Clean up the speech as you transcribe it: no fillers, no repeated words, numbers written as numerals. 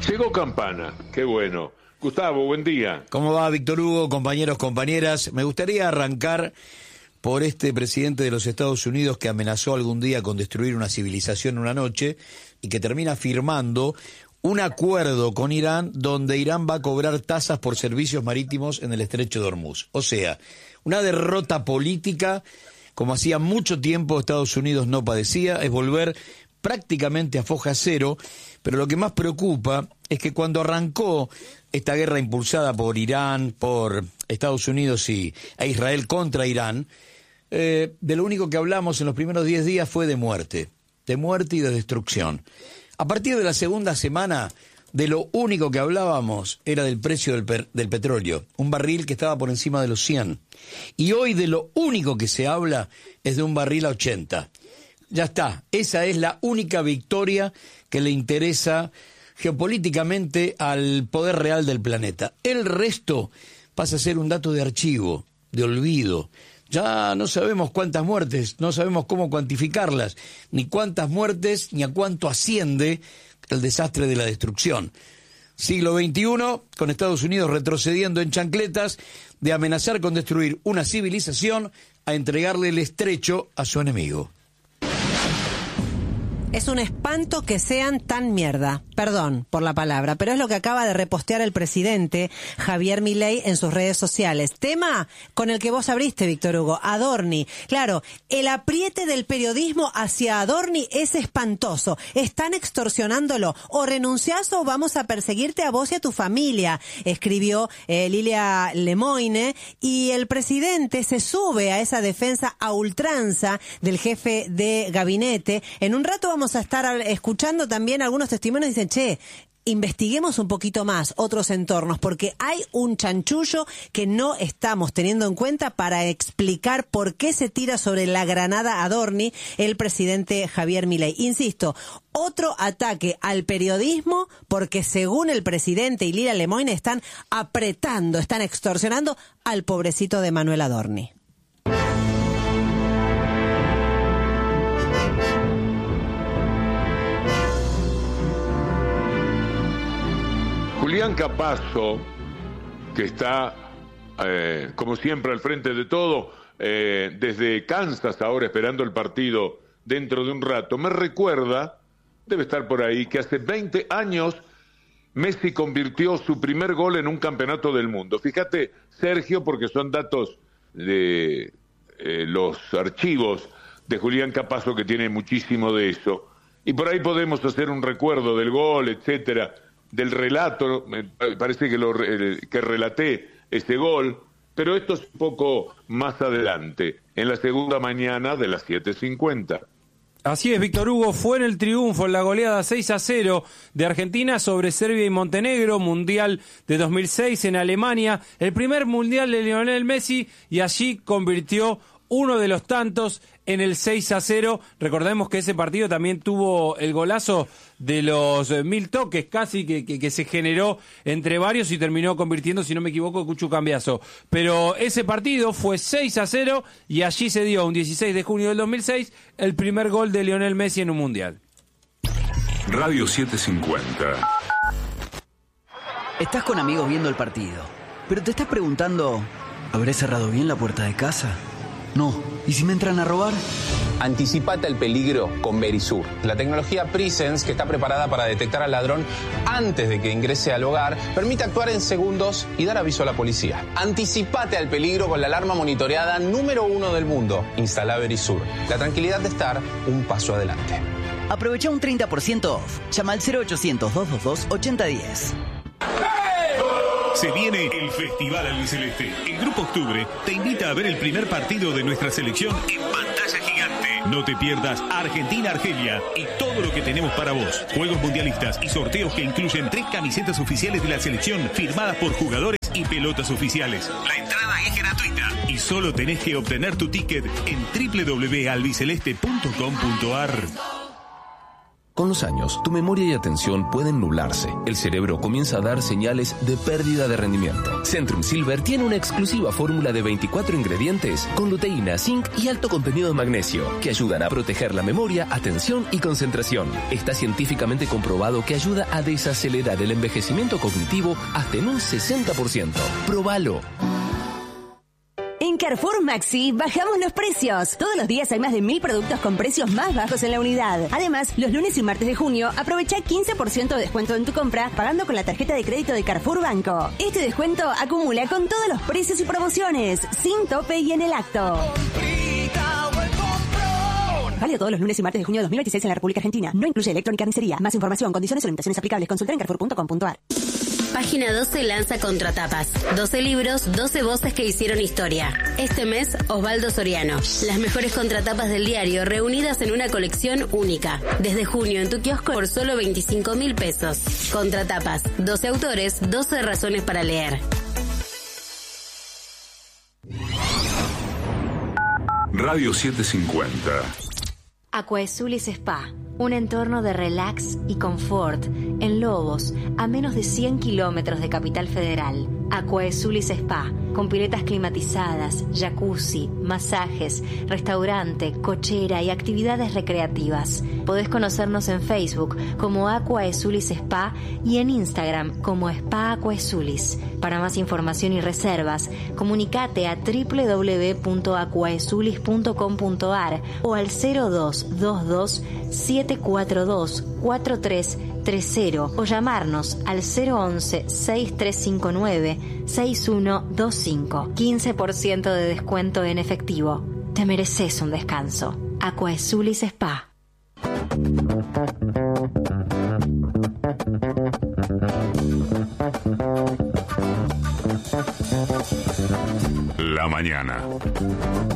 Llegó Campana, qué bueno. Gustavo, buen día. ¿Cómo va, Víctor Hugo, compañeros, compañeras? Me gustaría arrancar por este presidente de los Estados Unidos que amenazó algún día con destruir una civilización una noche y que termina firmando un acuerdo con Irán donde Irán va a cobrar tasas por servicios marítimos en el estrecho de Hormuz. O sea, una derrota política como hacía mucho tiempo Estados Unidos no padecía, es volver prácticamente a foja cero, pero lo que más preocupa es que cuando arrancó esta guerra impulsada por Irán, por Estados Unidos e Israel contra Irán, de lo único que hablamos en los primeros 10 días fue de muerte y de destrucción. A partir de la segunda semana, de lo único que hablábamos era del precio del petróleo, un barril que estaba por encima de los 100. Y hoy de lo único que se habla es de un barril a 80. Ya está, esa es la única victoria que le interesa geopolíticamente al poder real del planeta. El resto pasa a ser un dato de archivo, de olvido. Ya no sabemos cuántas muertes, no sabemos cómo cuantificarlas, ni cuántas muertes, ni a cuánto asciende el desastre de la destrucción. Siglo XXI, con Estados Unidos retrocediendo en chancletas, de amenazar con destruir una civilización a entregarle el estrecho a su enemigo. Es un espanto que sean tan mierda. Perdón por la palabra, pero es lo que acaba de repostear el presidente Javier Milei en sus redes sociales. Tema con el que vos abriste, Víctor Hugo, Adorni. Claro, el apriete del periodismo hacia Adorni es espantoso. Están extorsionándolo. O renunciás o vamos a perseguirte a vos y a tu familia, escribió Lilia Lemoine. Y el presidente se sube a esa defensa a ultranza del jefe de gabinete. En un rato vamos a estar escuchando también algunos testimonios. Dicen, che, investiguemos un poquito más otros entornos, porque hay un chanchullo que no estamos teniendo en cuenta para explicar por qué se tira sobre la granada Adorni el presidente Javier Milei. Insisto, otro ataque al periodismo, porque según el presidente y Lilia Lemoine están apretando, están extorsionando al pobrecito de Manuel Adorni. Julián Capazo, que está, como siempre, al frente de todo, desde Kansas ahora esperando el partido dentro de un rato, me recuerda, debe estar por ahí, que hace 20 años Messi convirtió su primer gol en un campeonato del mundo. Fíjate, Sergio, porque son datos de los archivos de Julián Capazo, que tiene muchísimo de eso. Y por ahí podemos hacer un recuerdo del gol, etcétera, del relato, me parece que relaté ese gol, pero esto es un poco más adelante, en la segunda mañana de las 7:50. Así es, Víctor Hugo, fue en el triunfo, en la goleada 6-0 de Argentina sobre Serbia y Montenegro, Mundial de 2006 en Alemania, el primer Mundial de Lionel Messi, y allí convirtió uno de los tantos en el 6-0. Recordemos que ese partido también tuvo el golazo de los 1000 toques casi que se generó entre varios y terminó convirtiendo, si no me equivoco, Cucho Cambiaso. Pero ese partido fue 6-0 y allí se dio un 16 de junio del 2006 el primer gol de Lionel Messi en un mundial. Radio 750. Estás con amigos viendo el partido, pero te estás preguntando, ¿habré cerrado bien la puerta de casa? No. ¿Y si me entran a robar? Anticipate al peligro con Verisur. La tecnología Presence, que está preparada para detectar al ladrón antes de que ingrese al hogar, permite actuar en segundos y dar aviso a la policía. Anticipate al peligro con la alarma monitoreada número 1 del mundo. Instala Verisur. La tranquilidad de estar un paso adelante. Aprovecha un 30% off. Llama al 0800-222-8010. Se viene el Festival Albiceleste. El Grupo Octubre te invita a ver el primer partido de nuestra selección en pantalla gigante. No te pierdas Argentina-Argelia y todo lo que tenemos para vos. Juegos mundialistas y sorteos que incluyen 3 camisetas oficiales de la selección firmadas por jugadores y pelotas oficiales. La entrada es gratuita y solo tenés que obtener tu ticket en www.albiceleste.com.ar. Con los años, tu memoria y atención pueden nublarse. El cerebro comienza a dar señales de pérdida de rendimiento. Centrum Silver tiene una exclusiva fórmula de 24 ingredientes con luteína, zinc y alto contenido de magnesio que ayudan a proteger la memoria, atención y concentración. Está científicamente comprobado que ayuda a desacelerar el envejecimiento cognitivo hasta en un 60%. ¡Próbalo! En Carrefour Maxi bajamos los precios. Todos los días hay más de 1000 productos con precios más bajos en la unidad. Además, los lunes y martes de junio aprovecha 15% de descuento en tu compra pagando con la tarjeta de crédito de Carrefour Banco. Este descuento acumula con todos los precios y promociones, sin tope y en el acto. Válido todos los lunes y martes de junio de 2026 en la República Argentina. No incluye electrónica ni carnicería. Más información, condiciones o limitaciones aplicables. Consulta en carrefour.com.ar. Página 12 lanza Contratapas. 12 libros, 12 voces que hicieron historia. Este mes, Osvaldo Soriano. Las mejores contratapas del diario reunidas en una colección única. Desde junio en tu kiosco por solo 25.000 pesos. Contratapas. 12 autores, 12 razones para leer. Radio 750. Aquaesulis Spa, un entorno de relax y confort en Lobos, a menos de 100 kilómetros de Capital Federal. Aquaesulis Spa, con piletas climatizadas, jacuzzi, masajes, restaurante, cochera y actividades recreativas. Podés conocernos en Facebook como Aquaesulis Spa y en Instagram como Spa Aquaesulis. Para más información y reservas, comunicate a www.aquaesulis.com.ar o al 0222 742 4330 o llamarnos al 011 6359 6125. 15% de descuento en efectivo. Te mereces un descanso. Aquaesulis Spa. La mañana.